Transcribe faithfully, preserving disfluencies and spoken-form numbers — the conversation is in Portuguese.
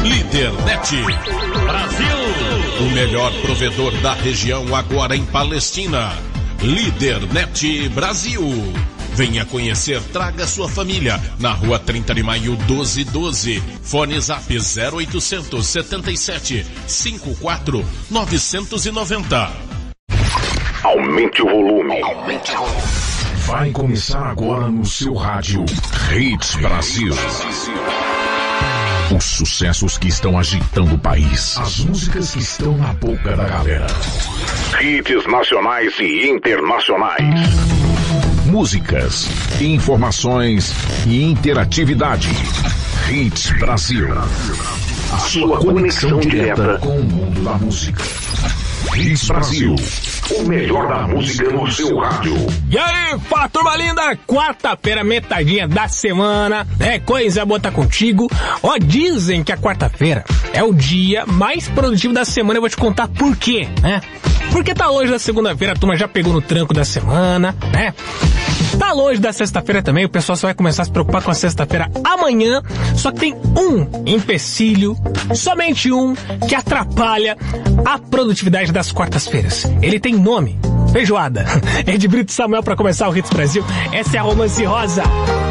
Lídernet Brasil. O melhor provedor da região agora em Palestina. Lídernet Brasil. Venha conhecer, traga sua família. Na rua trinta de maio, doze doze. Fone Zap zero oitocentos, setenta e sete, cinquenta e quatro, novecentos e noventa. Aumente o volume. Aumente o volume. Vai começar agora no seu rádio Hits Brasil. Os sucessos que estão agitando o país. As músicas que estão na boca da galera. Hits nacionais e internacionais. Músicas, informações e interatividade. Hits Brasil. A sua conexão direta com o mundo da música. Hits Brasil. O melhor da música no seu rádio. E aí, fala turma linda, quarta-feira, metadinha da semana, né? Coisa boa tá contigo. Ó, dizem que a quarta-feira é o dia mais produtivo da semana. Eu vou te contar por quê, né? Porque tá longe da segunda-feira, a turma já pegou no tranco da semana, né? Tá longe da sexta-feira também, o pessoal só vai começar a se preocupar com a sexta-feira amanhã. Só que tem um empecilho, somente um, que atrapalha a produtividade das quartas-feiras. Ele tem nome, feijoada. É de Brito Samuel pra começar o Hits Brasil. Essa é a Romance Rosa.